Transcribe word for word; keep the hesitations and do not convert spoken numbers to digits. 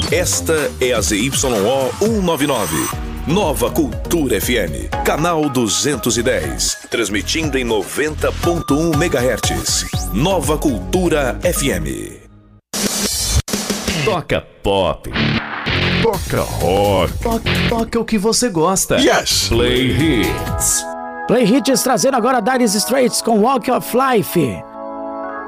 Esta é a Z Y O cento e noventa e nove. Nova Cultura F M, canal duzentos e dez, transmitindo em noventa ponto um megahertz. Nova Cultura F M. Toca pop. Toca rock. Toca, toca o que você gosta. Yes! Play Hits. Play Hits trazendo agora Dire Straits com Walk of Life.